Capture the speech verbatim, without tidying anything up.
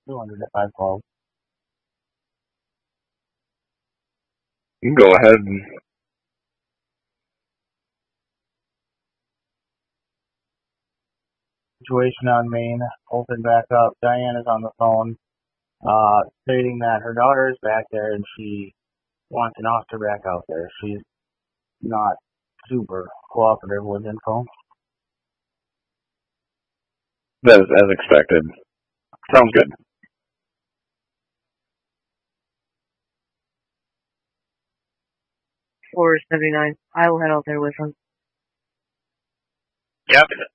two hundred if I called. You can go ahead. And Situation on Main, open back up. Diane is on the phone, uh, stating that her daughter is back there and she wants an officer back out there. She's not super cooperative with info. That is as expected. Sounds good. four seventy-nine. I will head out there with him. Yep.